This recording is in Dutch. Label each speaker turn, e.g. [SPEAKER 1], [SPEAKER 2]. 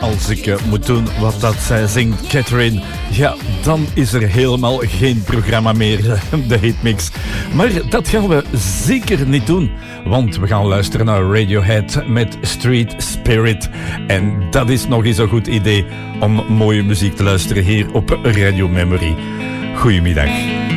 [SPEAKER 1] als ik moet doen wat dat zij zingt, Catherine, ja, dan is er helemaal geen programma meer, de Hitmix. Maar dat gaan we zeker niet doen, want we gaan luisteren naar Radiohead met Street Spirit. En dat is nog eens een goed idee om mooie muziek te luisteren hier op Radio Memory. Goedemiddag.